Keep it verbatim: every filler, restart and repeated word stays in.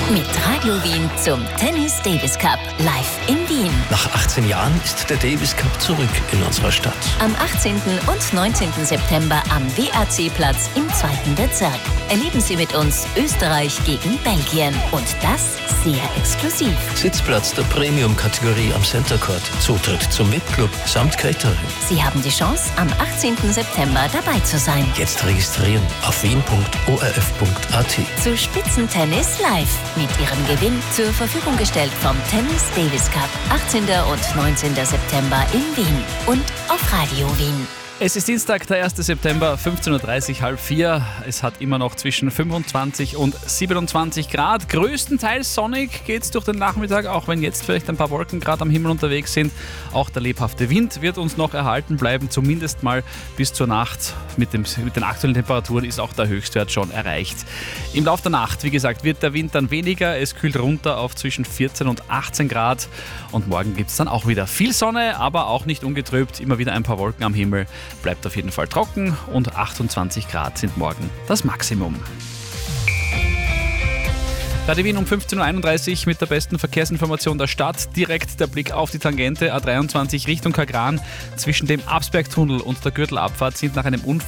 Mit Radio Wien zum Tennis Davis Cup live in Wien. Nach achtzehn Jahren ist der Davis Cup zurück in unserer Stadt. Am achtzehnten und neunzehnten September am W A C-Platz im zweiten Bezirk. Erleben Sie mit uns Österreich gegen Belgien. Und das sehr exklusiv. Sitzplatz der Premium-Kategorie am Center Court. Zutritt zum V I P-Club samt Catering. Sie haben die Chance, am achtzehnten September dabei zu sein. Jetzt registrieren auf wien punkt o r f punkt a t. Zu Spitzentennis live. Mit Ihrem Gewinn zur Verfügung gestellt vom Tennis Davis Cup. achtzehnten und neunzehnten September in Wien und auf Radio Wien. Es ist Dienstag, der ersten September, fünfzehn Uhr dreißig, halb vier. Es hat immer noch zwischen fünfundzwanzig und siebenundzwanzig Grad. Größtenteils sonnig geht es durch den Nachmittag, auch wenn jetzt vielleicht ein paar Wolken gerade am Himmel unterwegs sind. Auch der lebhafte Wind wird uns noch erhalten bleiben, zumindest mal bis zur Nacht. Mit, dem, mit den aktuellen Temperaturen ist auch der Höchstwert schon erreicht. Im Laufe der Nacht, wie gesagt, wird der Wind dann weniger. Es kühlt runter auf zwischen vierzehn und achtzehn Grad. Und morgen gibt es dann auch wieder viel Sonne, aber auch nicht ungetrübt. Immer wieder ein paar Wolken am Himmel. Bleibt auf jeden Fall trocken und achtundzwanzig Grad sind morgen das Maximum. Radio Wien um fünfzehn Uhr einunddreißig mit der besten Verkehrsinformation der Stadt. Direkt der Blick auf die Tangente A dreiundzwanzig Richtung Kagran. Zwischen dem Absbergtunnel und der Gürtelabfahrt sind nach einem Unfall